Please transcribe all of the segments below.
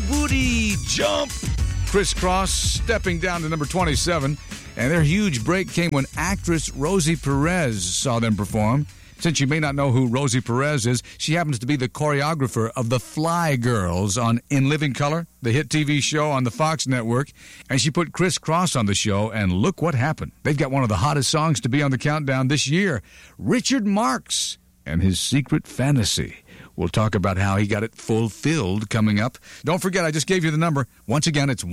booty, jump. Criss Cross stepping down to number 27. And their huge break came when actress Rosie Perez saw them perform. Since you may not know who Rosie Perez is, she happens to be the choreographer of the Fly Girls on In Living Color, the hit TV show on the Fox network. And she put Criss Cross on the show, and look what happened. They've got one of the hottest songs to be on the countdown this year, Richard Marx and His Secret Fantasy. We'll talk about how he got it fulfilled coming up. Don't forget, I just gave you the number. Once again, it's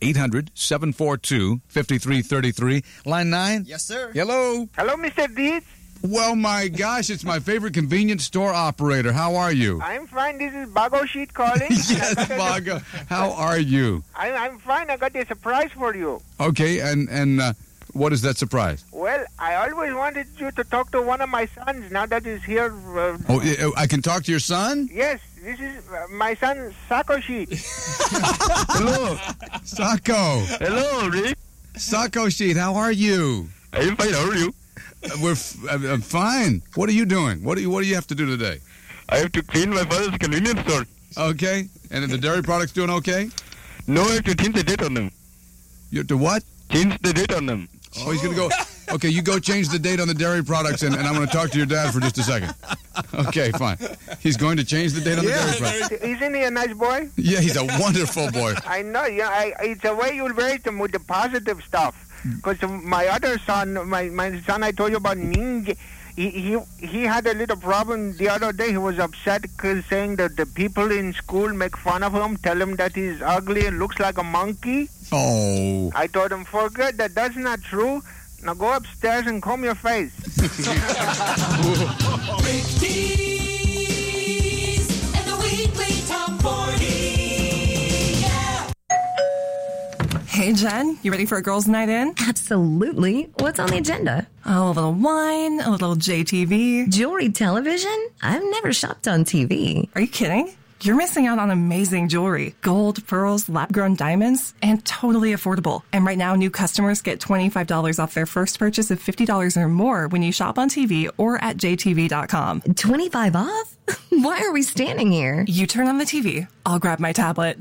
1-800-742-5333. Line 9? Yes, sir. Hello? Hello, Mr. Deeds. Well, my gosh, it's my favorite convenience store operator. How are you? I'm fine. This is Bago Sheet calling. Yes, Bago. How are you? I'm fine. I got a surprise for you. Okay, and what is that surprise? Well, I always wanted you to talk to one of my sons now that he's here. I can talk to your son? Yes, this is my son, Sako Sheet. Hello. Sako. Hello, Rick. Sako Sheet, how are you? I'm fine. How are you? I'm fine. What are you doing? What do you have to do today? I have to clean my father's convenience store. Okay. And the dairy products doing okay? No, I have to change the date on them. You have to what? Change the date on them. Oh, he's going to go. Okay, you go change the date on the dairy products, and I'm going to talk to your dad for just a second. Okay, fine. He's going to change the date on the dairy products. Isn't he a nice boy? Yeah, he's a wonderful boy. I know. Yeah, it's a way you raise him with the positive stuff. Because my other son, my son I told you about, Ning, he had a little problem the other day. He was upset because saying that the people in school make fun of him, tell him that he's ugly and looks like a monkey. Oh. I told him, forget that. That's not true. Now go upstairs and comb your face. Rick Dees and the weekly top 40. Hey, Jen, you ready for a girls' night in? Absolutely. What's on the agenda? Oh, a little wine, a little JTV. Jewelry television? I've never shopped on TV. Are you kidding? You're missing out on amazing jewelry. Gold, pearls, lab-grown diamonds, and totally affordable. And right now, new customers get $25 off their first purchase of $50 or more when you shop on TV or at jtv.com. 25 off? Why are we standing here? You turn on the TV. I'll grab my tablet.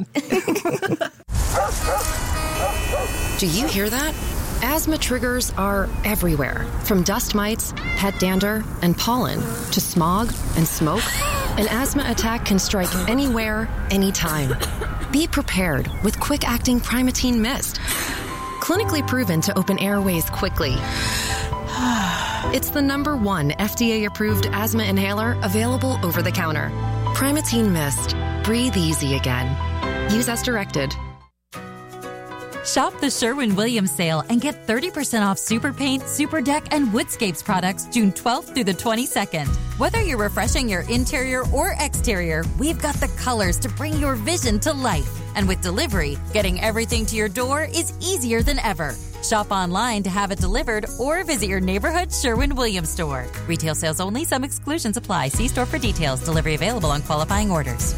Do you hear that? Asthma triggers are everywhere, from dust mites, pet dander, and pollen, to smog and smoke. An asthma attack can strike anywhere, anytime. Be prepared with quick-acting Primatene Mist. Clinically proven to open airways quickly. It's the #1 FDA-approved asthma inhaler available over the counter. Primatene Mist. Breathe easy again. Use as directed. Shop the Sherwin-Williams sale and get 30% off Super Paint, Super Deck, and Woodscapes products June 12th through the 22nd. Whether you're refreshing your interior or exterior, we've got the colors to bring your vision to life. And with delivery, getting everything to your door is easier than ever. Shop online to have it delivered or visit your neighborhood Sherwin-Williams store. Retail sales only. Some exclusions apply. See store for details. Delivery available on qualifying orders.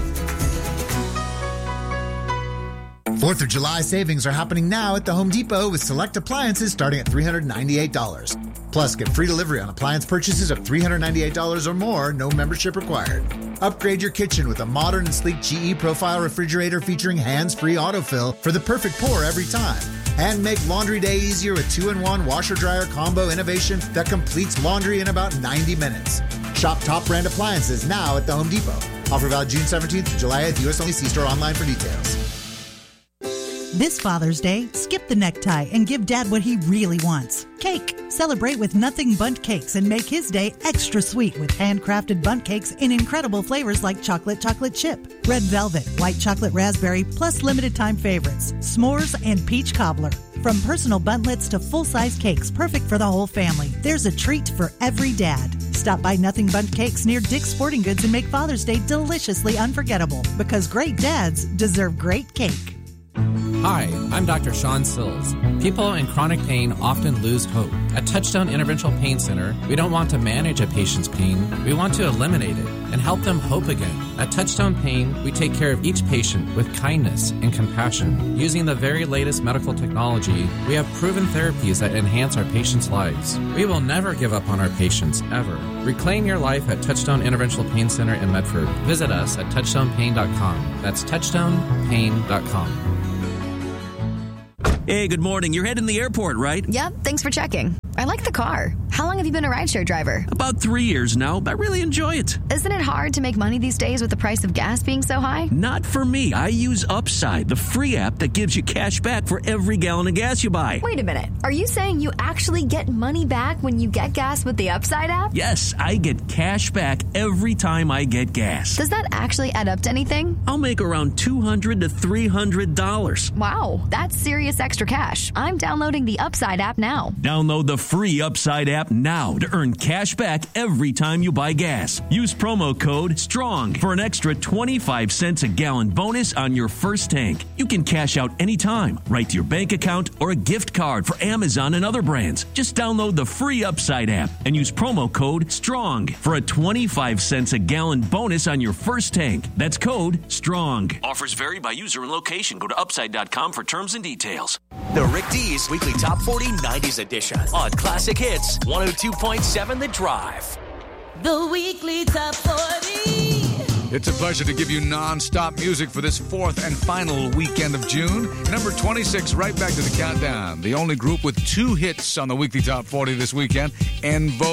4th of July savings are happening now at the Home Depot with select appliances starting at $398. Plus, get free delivery on appliance purchases of $398 or more, no membership required. Upgrade your kitchen with a modern and sleek GE Profile refrigerator featuring hands-free autofill for the perfect pour every time. And make laundry day easier with 2-in-1 washer-dryer combo innovation that completes laundry in about 90 minutes. Shop top brand appliances now at the Home Depot. Offer valid June 17th to July 8th. U.S. only. See store online for details. This Father's Day, skip the necktie and give Dad what he really wants. Cake. Celebrate with Nothing Bundt Cakes and make his day extra sweet with handcrafted bundt cakes in incredible flavors like chocolate chip, red velvet, white chocolate raspberry, plus limited time favorites, s'mores, and peach cobbler. From personal bundlets to full-size cakes perfect for the whole family, there's a treat for every dad. Stop by Nothing Bundt Cakes near Dick's Sporting Goods and make Father's Day deliciously unforgettable, because great dads deserve great cake. Hi, I'm Dr. Sean Sills. People in chronic pain often lose hope. At Touchstone Interventional Pain Center, we don't want to manage a patient's pain. We want to eliminate it and help them hope again. At Touchstone Pain, we take care of each patient with kindness and compassion. Using the very latest medical technology, we have proven therapies that enhance our patients' lives. We will never give up on our patients, ever. Reclaim your life at Touchstone Interventional Pain Center in Medford. Visit us at touchstonepain.com. That's touchstonepain.com. Hey, good morning. You're heading to the airport, right? Yep, thanks for checking. I like the car. How long have you been a rideshare driver? About 3 years now. I really enjoy it. Isn't it hard to make money these days with the price of gas being so high? Not for me. I use Upside, the free app that gives you cash back for every gallon of gas you buy. Wait a minute. Are you saying you actually get money back when you get gas with the Upside app? Yes, I get cash back every time I get gas. Does that actually add up to anything? I'll make around $200 to $300. Wow, that's serious extra cash. I'm downloading the Upside app now. Download the free Upside app now to earn cash back every time you buy gas. Use promo code STRONG for an extra 25 cents a gallon bonus on your first tank. You can cash out anytime, right to your bank account or a gift card for Amazon and other brands. Just download the free Upside app and use promo code STRONG for a 25 cents a gallon bonus on your first tank. That's code STRONG. Offers vary by user and location. Go to upside.com for terms and details. The Rick D's Weekly Top 40 90s edition on Classic Hits 102.7 The Drive. The Weekly Top 40. It's a pleasure to give you non-stop music for this fourth and final weekend of June. Number 26, right back to the countdown. The only group with 2 hits on the Weekly Top 40 this weekend, En Vogue.